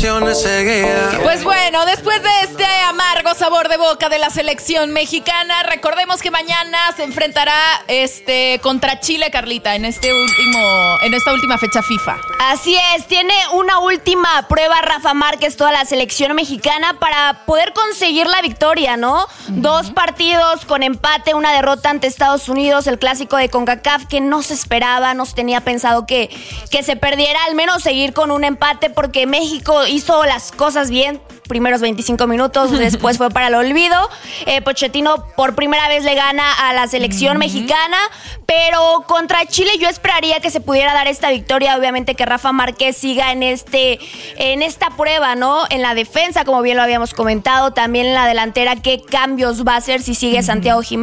vacaciones seguidas. Pues bueno, después de este amargo sabor de boca de la selección mexicana, recordemos que mañana se enfrentará contra Chile, Carlita, en esta última fecha FIFA. Así es, tiene una última prueba Rafa Márquez, toda la selección mexicana, para poder conseguir la victoria, ¿no? 2 partidos con empate, una derrota ante Estados Unidos, el clásico de CONCACAF que no se esperaba, no se tenía pensado que se perdiera, al menos seguir con un empate, porque México hizo las cosas bien. Primeros 25 minutos, después fue para el olvido. Pochettino por primera vez le gana a la selección mexicana, pero contra Chile yo esperaría que se pudiera dar esta victoria. Obviamente que Rafa Márquez siga en esta prueba, ¿no? En la defensa, como bien lo habíamos comentado, también en la delantera, qué cambios va a hacer si sigue Santiago Jiménez.